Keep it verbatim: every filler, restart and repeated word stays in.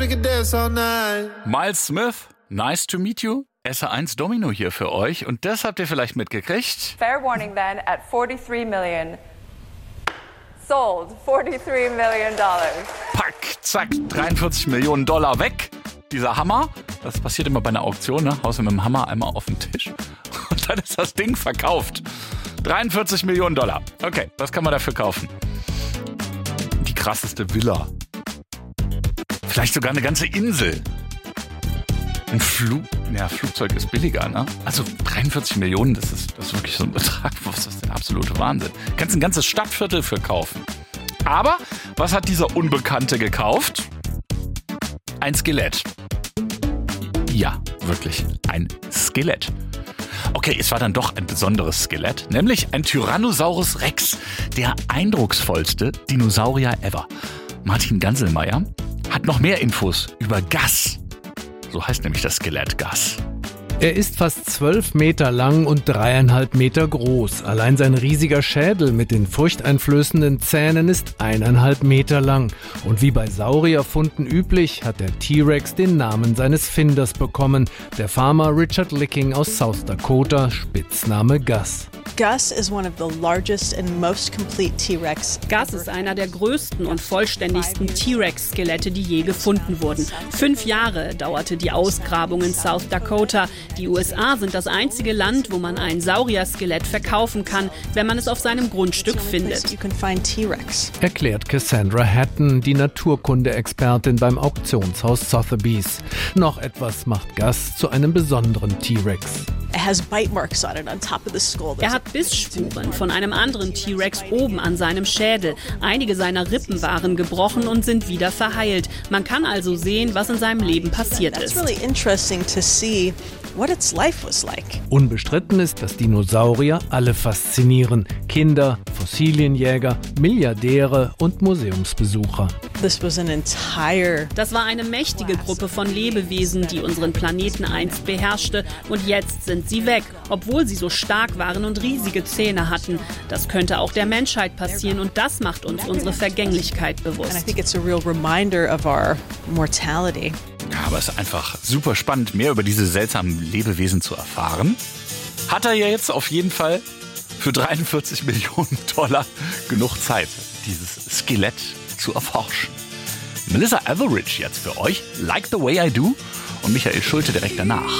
Miles Smith, nice to meet you. S R eins Domino hier für euch. Und das habt ihr vielleicht mitgekriegt. Fair warning then, at forty-three million. Sold. forty-three million dollars. Pack, zack, dreiundvierzig Millionen Dollar weg. Dieser Hammer. Das passiert immer bei einer Auktion, ne? Haust du mit dem Hammer einmal auf den Tisch. Und dann ist das Ding verkauft. dreiundvierzig Millionen Dollar. Okay, was kann man dafür kaufen? Die krasseste Villa. Vielleicht sogar eine ganze Insel. Ein Flug, ja, Flugzeug ist billiger, ne? Also dreiundvierzig Millionen, das ist, das ist wirklich so ein Betrag, was ist der absolute Wahnsinn. Kannst ein ganzes Stadtviertel für kaufen. Aber was hat dieser Unbekannte gekauft? Ein Skelett. Ja, wirklich, ein Skelett. Okay, es war dann doch ein besonderes Skelett, nämlich ein Tyrannosaurus Rex, der eindrucksvollste Dinosaurier ever. Martin Ganselmeier hat noch mehr Infos über Gus. So heißt nämlich das Skelett, Gus. Er ist fast zwölf Meter lang und dreieinhalb Meter groß. Allein sein riesiger Schädel mit den furchteinflößenden Zähnen ist eineinhalb Meter lang. Und wie bei Saurierfunden üblich, hat der T-Rex den Namen seines Finders bekommen. Der Farmer Richard Licking aus South Dakota, Spitzname Gus. Gus is one of the largest and most complete T-Rex. Gus ist einer der größten und vollständigsten T-Rex-Skelette, die je gefunden wurden. Fünf Jahre dauerte die Ausgrabung in South Dakota. Die U S A sind das einzige Land, wo man ein Saurier-Skelett verkaufen kann, wenn man es auf seinem Grundstück findet. You can find T-Rex. Erklärt Cassandra Hatton, die Naturkunde-Expertin beim Auktionshaus Sotheby's. Noch etwas macht Gus zu einem besonderen T-Rex. It has bite marks on it on top of the skull. Er hat Bissspuren von einem anderen T-Rex oben an seinem Schädel. Einige seiner Rippen waren gebrochen und sind wieder verheilt. Man kann also sehen, was in seinem Leben passiert ist. It's really interesting to see what its life was like. Unbestritten ist, dass Dinosaurier alle faszinieren. Kinder, Fossilienjäger, Milliardäre und Museumsbesucher. This was an entire Das war eine mächtige Gruppe von Lebewesen, die unseren Planeten einst beherrschte. Und jetzt sind sie weg, obwohl sie so stark waren und riesige Zähne hatten. Das könnte auch der Menschheit passieren und das macht uns unsere Vergänglichkeit and I bewusst. think it's a real reminder of our mortality. Ja, aber es ist einfach super spannend, mehr über diese seltsamen Lebewesen zu erfahren. Hat er ja jetzt auf jeden Fall für dreiundvierzig Millionen Dollar genug Zeit, dieses Skelett zu erforschen. Melissa Etheridge jetzt für euch, Like the Way I Do, und Michael Schulte direkt danach.